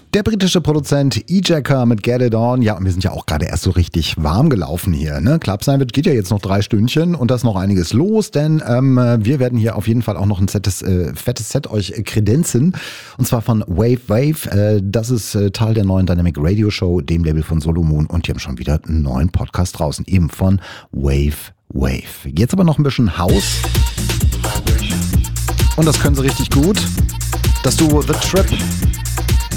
Der britische Produzent E-Jacker mit Get It On. Ja, und wir sind ja auch gerade erst so richtig warm gelaufen hier. Ne? Clubside geht ja jetzt noch 3 Stündchen und da ist noch einiges los, denn wir werden hier auf jeden Fall auch noch ein fettes Set euch kredenzen. Und zwar von Wave Wave. Das ist Teil der neuen Dynamic Radio Show, dem Label von Solomon. Und die haben schon wieder einen neuen Podcast draußen, eben von Wave Wave. Jetzt aber noch ein bisschen House. Und das können sie richtig gut. Das Duo The Trip